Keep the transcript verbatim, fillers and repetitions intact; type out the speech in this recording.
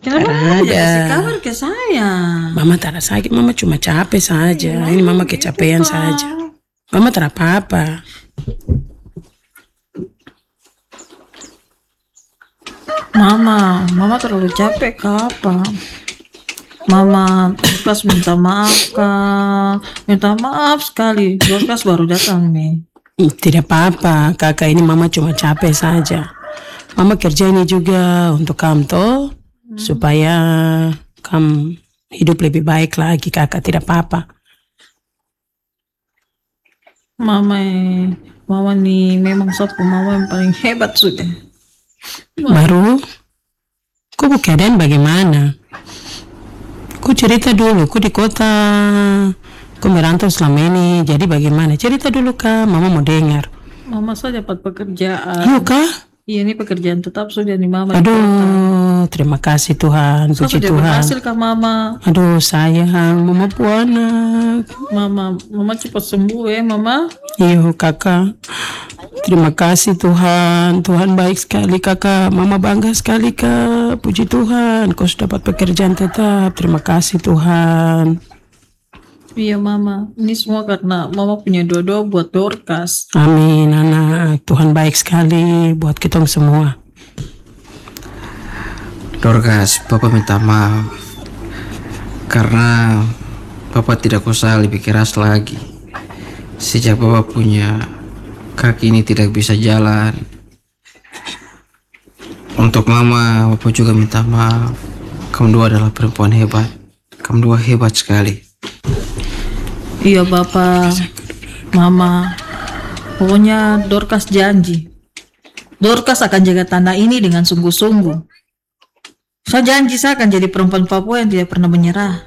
Kenapa mama tidak kasih kabar ke saya? Mama tak ada sakit, mama cuma capek saja. Ini mama kecapean gitu, saja. Mama tak apa-apa. Mama, mama terlalu capek ke apa? Mama Dorcas minta maaf kak, minta maaf sekali. Dorcas baru datang nih. Tidak apa-apa, kakak, ini mama cuma capek saja. Mama kerja ini juga untuk kamu toh, hmm. supaya kamu hidup lebih baik lagi, kakak, tidak apa-apa. Mama, mama nih memang sapu mama yang paling hebat sudah. Baru, kok keadaan bagaimana? Kok cerita dulu, kok di kota, kok merantau selama ini, jadi bagaimana? Cerita dulu kak, mama mau dengar. Mama saja dapat pekerjaan. Iya kak? Iya, ini pekerjaan tetap sudah nih mama. Aduh, terima kasih Tuhan, puji Tuhan. Berhasil kak mama. Aduh sayang, mama puana. Mama, mama cepat sembuh ya mama. Iya kakak. Terima kasih Tuhan, Tuhan baik sekali kakak. Mama bangga sekali kak, puji Tuhan. Kau sudah dapat pekerjaan tetap, terima kasih Tuhan. Iya mama, ini semua karena mama punya doa-doa buat Dorcas. Amin anak, Tuhan baik sekali buat kita semua. Dorcas, Papa minta maaf karena Papa tidak usah lebih keras lagi. Sejak Papa punya kaki ini tidak bisa jalan. Untuk Mama, Papa juga minta maaf. Kamu dua adalah perempuan hebat. Kamu dua hebat sekali. Iya Bapak, Mama, pokoknya Dorcas janji Dorcas akan jaga tanah ini dengan sungguh-sungguh. Saya janji saya akan jadi perempuan Papua yang tidak pernah menyerah.